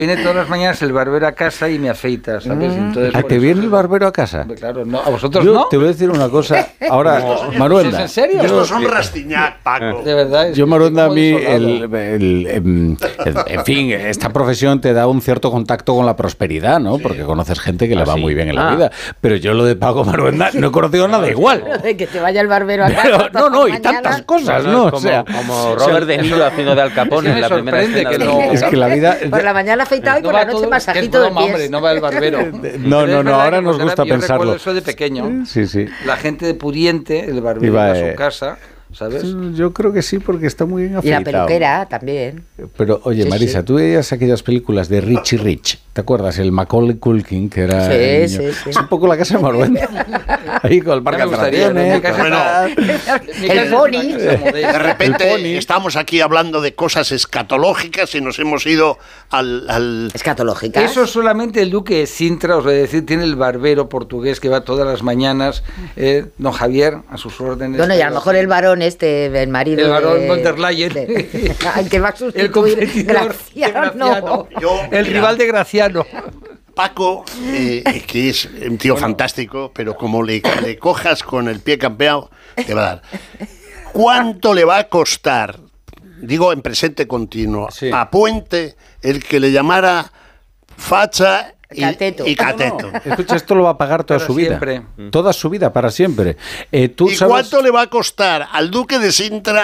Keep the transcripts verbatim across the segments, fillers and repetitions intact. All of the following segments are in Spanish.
Viene todas las mañanas el barbero a casa y me afeita, ¿sabes? Entonces, ¿A te viene el barbero a casa? Claro, no, ¿a vosotros yo no? te voy a decir una cosa. Ahora, Maruenda. ¿En serio? Estos son Rastignac, Paco. De verdad. Es Yo, Maruenda, a mí, el, el, el, el, el, en fin, esta profesión te da un cierto contacto con la prosperidad, ¿no? Sí. Porque conoces gente que le va ah, sí. muy bien en la ah. vida. Pero yo lo de Paco Maruenda no he conocido nada igual. Pero de que te vaya el barbero a casa. Pero, no, no, y tantas cosas, ¿no? Como, o sea, como Robert De Niro haciendo de Al Capone en la primera escena. Que no, es que la vida... Por la mañana afeitado y por la noche masajito de pies. Hombre, no va el barbero. No, no, no, ahora nos gusta yo pensarlo. Yo recuerdo eso de pequeño. Sí, sí. La gente de Puriente, el barbero iba a su casa, ¿sabes? Yo creo que sí, porque está muy bien afeitado. Y la peluquera también. Pero, oye, sí, Marisa, sí. tú veías aquellas películas de Richie Rich, ¿te acuerdas? El Macaulay Culkin, que era sí, el sí, niño. sí. Es un poco la casa de Maruenda. Ahí con el parque de atracciones. Bueno, el pony. De repente estamos aquí hablando de cosas escatológicas y nos hemos ido al... al... ¿Escatológicas? Eso solamente el duque de Sintra, os voy a decir, tiene el barbero portugués que va todas las mañanas, eh, don Javier, a sus órdenes. Bueno, y a lo mejor el varón este, el marido El varón de... von der Leyen. De, al que va a sustituir el Graciano. Yo, el mira, rival de Graciano. Paco, eh, que es un tío bueno. fantástico, pero como le, le cojas con el pie campeado, te va a dar. ¿Cuánto le va a costar, digo en presente continuo, sí. a Puente el que le llamara facha y cateto? Y cateto. No, no. Escucha, esto lo va a pagar toda para su vida. Siempre. Toda su vida, para siempre. Eh, ¿tú ¿Y sabes... cuánto le va a costar al duque de Sintra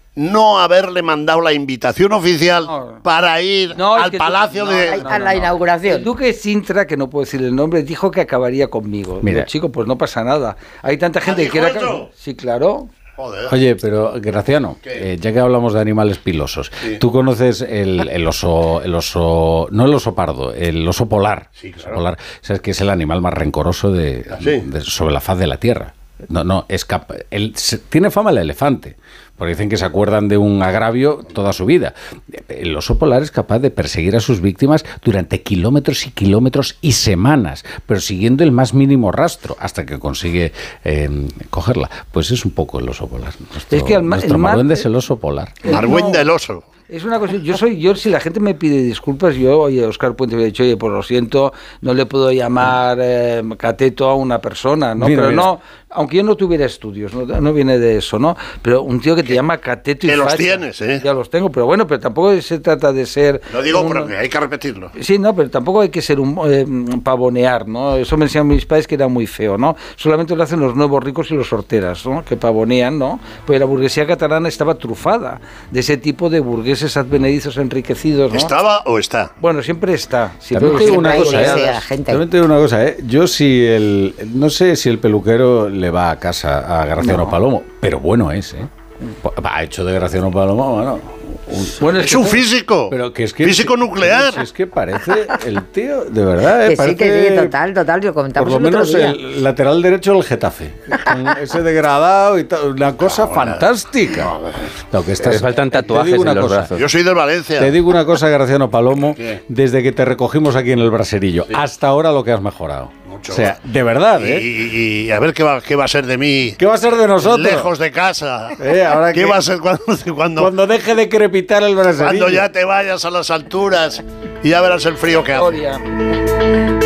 no haberle mandado la invitación oficial no, para ir no, al palacio tú, no, de... a no, no, la inauguración? El duque de Sintra, que no puedo decir el nombre, dijo que acabaría conmigo. Mira, chico, pues no pasa nada. Hay tanta gente que quiera... Eso? Sí, claro. Joder. Oye, pero Graciano, eh, ya que hablamos de animales pilosos, sí. tú conoces el, el oso, el oso, no el oso pardo, el oso polar. Sí, claro. Oso polar, sabes que es el animal más rencoroso de, ¿sí? de sobre la faz de la tierra. No, no, es cap- el, se, tiene fama el elefante, porque dicen que se acuerdan de un agravio toda su vida. El oso polar es capaz de perseguir a sus víctimas durante kilómetros y kilómetros y semanas, pero siguiendo el más mínimo rastro hasta que consigue eh, cogerla. Pues es un poco el oso polar. Nuestro, es que el, nuestro el Marwende es el oso polar. Marwende el oso. Es una cosa, yo soy, yo si la gente me pide disculpas, yo, oye, Óscar Puente me ha dicho, oye, pues lo siento, no le puedo llamar eh, cateto a una persona, ¿no? Mira, pero mira. no, aunque yo no tuviera estudios, no, no viene de eso, ¿no? Pero un tío que te llama cateto y que facha, los tienes, ¿eh? Ya los tengo, pero bueno, pero tampoco se trata de ser... Lo digo un, porque hay que repetirlo. Sí, no, pero tampoco hay que ser un eh, pavonear, ¿no? Eso me decían mis padres que era muy feo, ¿no? Solamente lo hacen los nuevos ricos y los horteras, ¿no? Que pavonean, ¿no? Pues la burguesía catalana estaba trufada de ese tipo de burgueses advenedizos enriquecidos, ¿no? ¿Estaba o está? Bueno, siempre está. También te digo una cosa, ¿eh? También te digo una cosa, ¿eh? Yo si el... No sé si el peluquero le va a casa a Graciano no. Palomo, pero bueno es, ¿eh? Ha hecho de Graciano Palomo, bueno... Un, bueno, es, es un físico, pero que es que, físico nuclear. Es que parece el tío, de verdad, ¿eh? Que parece, sí, que sí, total, total, lo comentamos por lo el menos otro día. El lateral derecho del Getafe, con ese degradado y tal, una cosa no, fantástica. No, no, que estás, le faltan tatuajes en los cosa, brazos. Yo soy del Valencia. Te digo una cosa, Graciano Palomo, ¿qué? Desde que te recogimos aquí en el Braserillo, sí. hasta ahora lo que has mejorado. Mucho. O sea, de verdad, ¿eh? Y, y a ver qué va, qué va a ser de mí. ¿Qué va a ser de nosotros? Lejos de casa. ¿Eh? ¿Ahora ¿Qué qué va a ser cuando, cuando, cuando deje de crepitar el Braserillo? Cuando ya te vayas a las alturas y ya verás el frío que hace.